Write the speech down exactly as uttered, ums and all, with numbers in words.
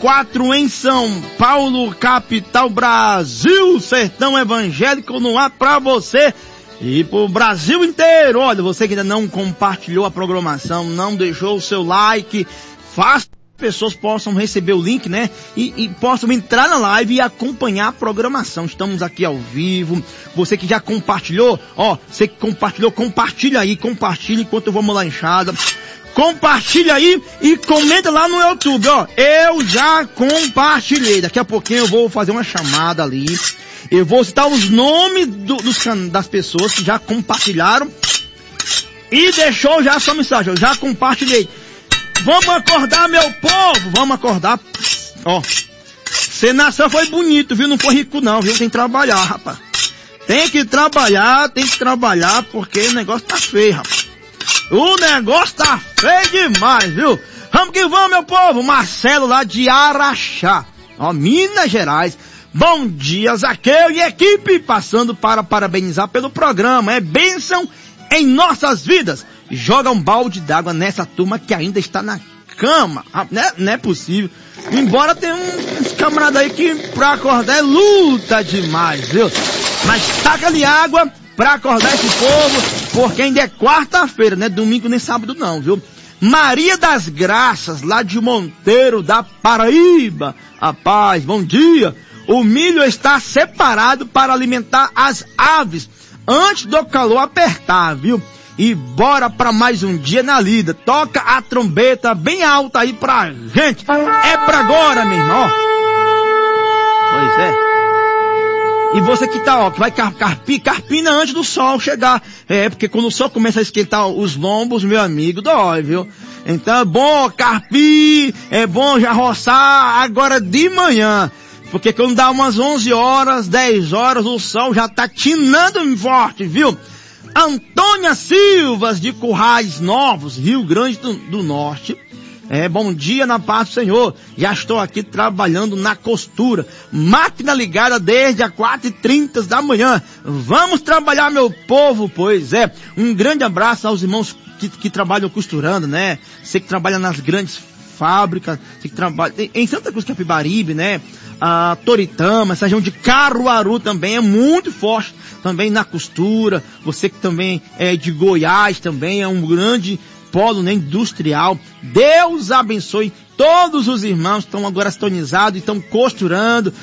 quatro em São Paulo, capital, Brasil, sertão evangélico no ar pra você e pro Brasil inteiro. Olha, você que ainda não compartilhou a programação, não deixou o seu like, faça que as pessoas possam receber o link, né? E, e possam entrar na live e acompanhar a programação. Estamos aqui ao vivo. Você que já compartilhou, ó, você que compartilhou, compartilha aí, compartilha enquanto eu vou molar enxada. Compartilha aí e comenta lá no YouTube, ó. Eu já compartilhei. Daqui a pouquinho eu vou fazer uma chamada ali. Eu vou citar os nomes do, dos, das pessoas que já compartilharam e deixou já a sua mensagem. Eu já compartilhei. Vamos acordar, meu povo. Vamos acordar. Ó. Você nasceu foi bonito, viu? Não foi rico não, viu? Tem que trabalhar, rapaz. Tem que trabalhar, tem que trabalhar porque o negócio tá feio, rapaz. O negócio tá feio demais, viu? Vamos que vamos, meu povo. Marcelo lá de Araxá, ó, Minas Gerais. Bom dia, Zaqueu e equipe, passando para parabenizar pelo programa. É bênção em nossas vidas. Joga um balde d'água nessa turma que ainda está na cama. Ah, não, é, não é possível. Embora tenha um, uns camaradas aí que pra acordar é luta demais, viu? Mas taca-lhe água pra acordar esse povo, porque ainda é quarta-feira, né? Domingo nem sábado não, viu? Maria das Graças, lá de Monteiro, da Paraíba. Rapaz, bom dia. O milho está separado para alimentar as aves antes do calor apertar, viu? E bora pra mais um dia na lida. Toca a trombeta bem alta aí pra gente. É pra agora, meu irmão. Pois é. E você que tá, ó, que vai carpir, carpina antes do sol chegar. É, porque quando o sol começa a esquentar os lombos, meu amigo, dói, viu? Então é bom carpir, é bom já roçar agora de manhã. Porque quando dá umas onze horas, dez horas, o sol já tá tinando forte, viu? Antônia Silvas, de Currais Novos, Rio Grande do, do Norte. É, bom dia na paz do Senhor. Já estou aqui trabalhando na costura. Máquina ligada desde as quatro e trinta da manhã. Vamos trabalhar, meu povo, pois é. Um grande abraço aos irmãos que, que trabalham costurando, né? Você que trabalha nas grandes fábricas, você que trabalha em Santa Cruz Capibaribe, né? A Toritama, essa região de Caruaru também é muito forte também na costura. Você que também é de Goiás também é um grande polo, né, industrial. Deus abençoe todos os irmãos que estão agora sintonizados e estão costurando.